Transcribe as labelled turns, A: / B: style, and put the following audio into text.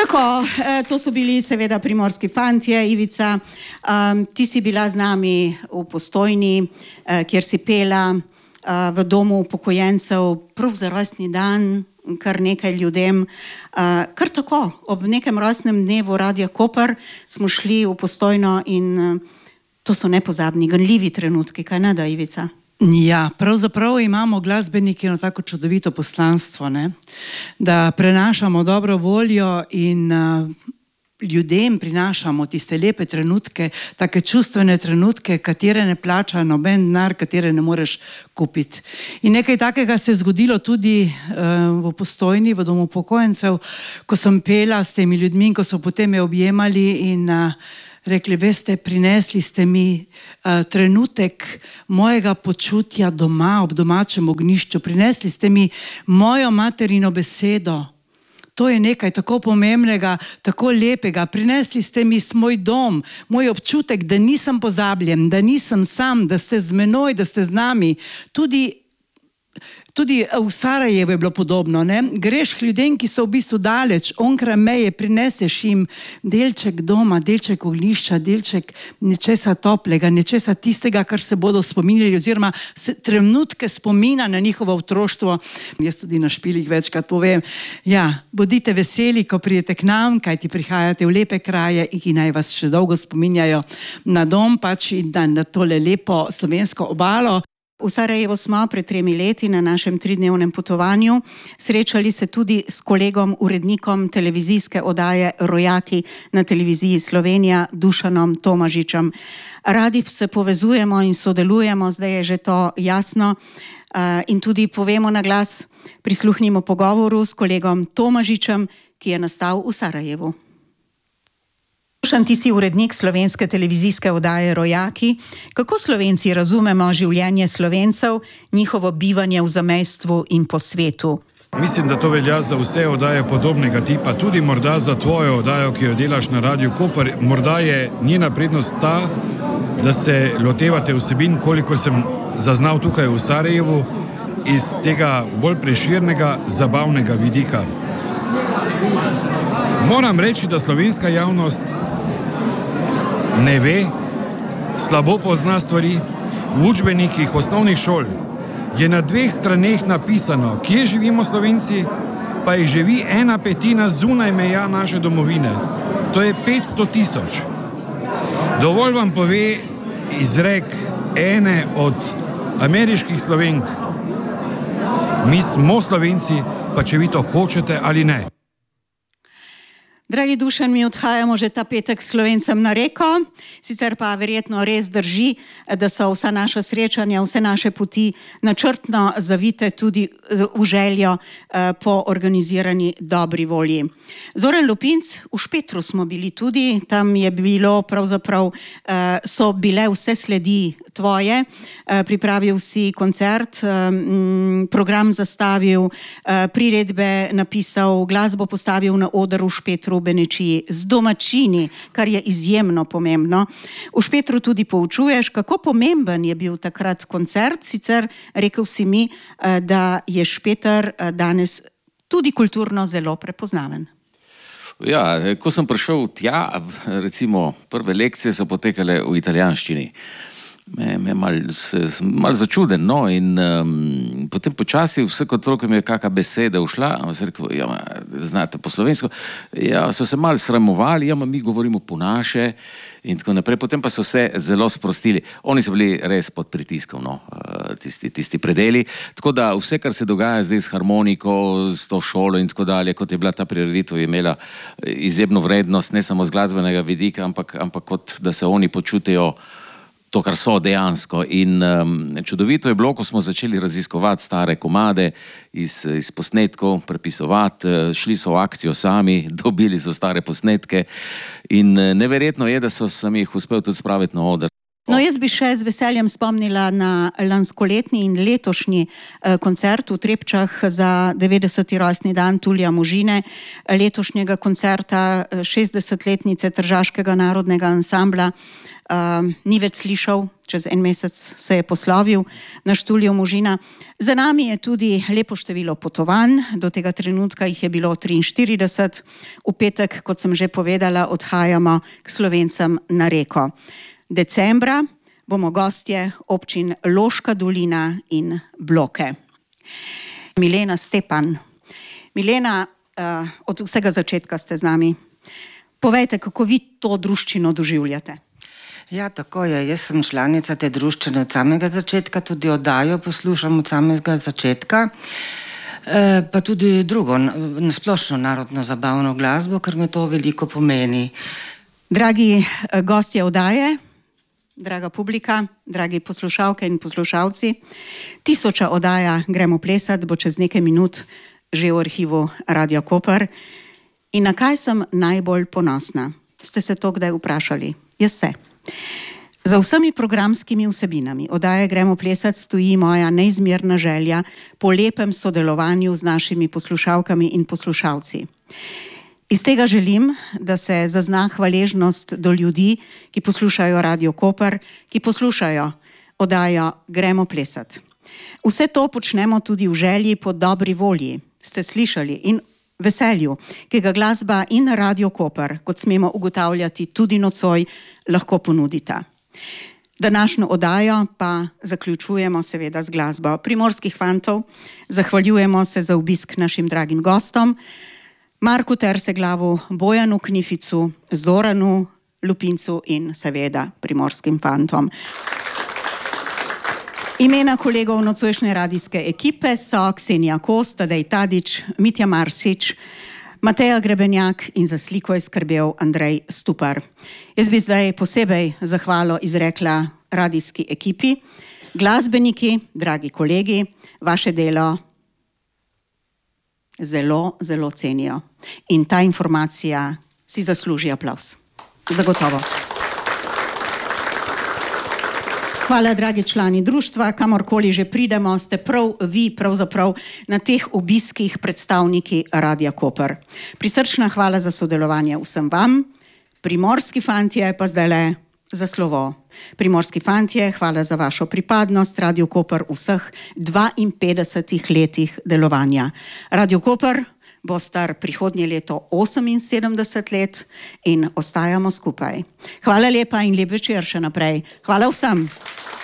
A: Tako, to so bili seveda primorski fantje. Ivica, ti si bila z nami v Postojni, kjer si pela v domu upokojencev prav za rojstni dan, kar nekaj ljudem. Kar tako, ob nekem rojstnem dnevu Radia Koper smo šli v Postojno in to so nepozabni, ganljivi trenutki, kaj ne da, Ivica?
B: Ja, pravzaprav imamo glasbeniki eno tako čudovito poslanstvo, ne? Da prenašamo dobro voljo in ljudem prinašamo tiste lepe trenutke, take čustvene trenutke, katere ne plača noben denar, katere ne moreš kupiti. In nekaj takega se je zgodilo tudi v Postojni, v domu upokojencev, ko sem pela s temi ljudmi, ko so potem me objemali in rekli, veste, prinesli ste mi trenutek mojega počutja doma, ob domačem ognjišču, prinesli ste mi mojo materino besedo. To je nekaj tako pomembnega, tako lepega. Prinesli ste mi moj dom, moj občutek, da nisem pozabljen, da nisem sam, da ste z menoj, da ste z nami. Tudi v Sarajevu je bilo podobno, ne? Greš k ljudem, ki so v bistvu daleč, onkraj meje, prineseš jim delček doma, delček ognjišča, delček nečesa toplega, nečesa tistega, kar se bodo spominjali, oziroma trenutke spomina na njihovo otroštvo. Jaz tudi na špilih večkrat povem, ja, bodite veseli, ko pridete k nam, kajti prihajate v lepe kraje, ki naj vas še dolgo spominjajo na dom, pač in na tole lepo slovensko obalo.
A: V Sarajevo smo pred 3 leti na našem 3-dnevnem potovanju srečali se tudi s kolegom, urednikom televizijske oddaje Rojaki na televiziji Slovenija, Dušanom Tomažičem. Radi se povezujemo in sodelujemo, zdaj je že to jasno, in tudi povemo na glas, prisluhnimo pogovoru s kolegom Tomažičem, ki je nastal v Sarajevu. Dušan, ti si urednik slovenske televizijske oddaje Rojaki. Kako Slovenci razumemo življenje Slovencev, njihovo bivanje v zamejstvu in po svetu?
C: Mislim, da to velja za vse oddaje podobnega tipa, tudi morda za tvojo oddajo, ki jo delaš na Radiu Koper. Morda je njena prednost ta, da se lotevate vsebin, kolikor sem zaznal tukaj v Sarajevu, iz tega bolj preširnega, zabavnega vidika. Moram reči, da slovenska javnost ne ve, slabo pozna stvari. V učbenikih osnovnih šol je na 2 straneh napisano, kje živimo Slovenci, pa jih živi 1/5 zunaj meja naše domovine. To je 500 000. Dovolj vam pove izrek ene od ameriških Slovenk. Mi smo Slovenci, pa če vi to hočete ali ne.
A: Dragi Dušan, mi odhajamo že ta petek Slovencem na reko, sicer pa verjetno res drži, da so vsa naša srečanja, vse naše poti načrtno zavite tudi v željo po organizirani dobri volji. Zoran Lupinc, v Špetru smo bili tudi, tam je bilo pravzaprav, so bile vse sledi tvoje, pripravil si koncert, program zastavil, priredbe napisal, glasbo postavil na oder v Špetru, Benečiji, z domačini, kar je izjemno pomembno. V Špetru tudi poučuješ, kako pomemben je bil takrat koncert, sicer rekel si mi, da je Špeter danes tudi kulturno zelo prepoznaven.
D: Ja, ko sem prišel tja, recimo prve lekcije so potekale v italijanščini. Me malo začuden, no, in potem počasi vsako toliko mi je kakšna beseda ušla, a sem rekel, ja, znate po slovensko, ja, so se malo sramovali, ja, mi govorimo po naše in tako naprej, potem pa so se zelo sprostili. Oni so bili res pod pritiskom, no, tisti predeli, tako da vse, kar se dogaja zdaj s harmoniko, s to šolo in tako dalje, kot je bila ta prireditev, je imela izjemno vrednost, ne samo z glasbenega vidika, ampak kot da se oni počutijo to, kar so dejansko. In čudovito je bilo, ko smo začeli raziskovati stare komade iz posnetkov, prepisovati, šli so v akcijo sami, dobili so stare posnetke in neverjetno je, da sem jih uspel tudi spraviti na oder.
A: No, jaz bi še z veseljem spomnila na lanskoletni in letošnji koncert v Trepčah za 90. rojstni dan Tulija Možine, letošnjega koncerta 60-letnice Tržaškega narodnega ansambla. Ni več slišal, čez en mesec se je poslovil naš Tulio Možina. Za nami je tudi lepo število potovanj, do tega trenutka jih je bilo 43. V petek, kot sem že povedala, odhajamo k Slovencem na Reko. Decembra bomo gostje občin Loška dolina in Bloke. Milena Stepan. Milena, od vsega začetka ste z nami. Povejte, kako vi to druščino doživljate?
E: Ja, tako je. Jaz sem članica te druščine od samega začetka, tudi oddajo poslušam od samega začetka, pa tudi drugo, nasplošno narodno zabavno glasbo, ker me to veliko pomeni.
A: Dragi gostje oddaje, draga publika, dragi poslušalke in poslušalci, 1000. oddaja Gremo plesat bo čez nekaj minut že v arhivu Radia Koper. In na kaj sem najbolj ponosna? Ste se to kdaj vprašali? Jaz se. Za vsemi programskimi vsebinami oddaje Gremo plesat stoji moja neizmerna želja po lepem sodelovanju z našimi poslušalkami in poslušalci. Iz tega želim, da se zazna hvaležnost do ljudi, ki poslušajo Radio Koper, ki poslušajo oddajo Gremo plesat. Vse to počnemo tudi v želji po dobri volji, ste slišali, in veselju, ki ga glasba in Radio Koper, kot smemo ugotavljati tudi nocoj, lahko ponudita. Današnjo oddajo pa zaključujemo seveda z glasbo Primorskih fantov. Zahvaljujemo se za obisk našim dragim gostom, Marku Terseglavu, Bojanu Knificu, Zoranu Lupincu in seveda Primorskim fantom. Imena kolegov nocojšnje radijske ekipe so Ksenija Kos, Tadej Tadić, Mitja Marsič, Mateja Grebenjak in za sliko je skrbel Andrej Stupar. Jaz bi zdaj posebej zahvalo izrekla radijski ekipi. Glasbeniki, dragi kolegi, vaše delo zelo, zelo cenijo. In ta informacija si zasluži aplavz. Zagotovo. Hvala, dragi člani društva, kamorkoli že pridemo, ste prav vi pravzaprav na teh obiskih predstavniki Radia Koper. Prisrčna hvala za sodelovanje vsem vam, Primorski fantje pa zdajle za slovo. Primorski fantje, hvala za vašo pripadnost Radio Koper vseh 52 letih delovanja. Radio Koper bo star prihodnje leto 78 let in ostajamo skupaj. Hvala lepa in lep večer še naprej. Hvala vsem.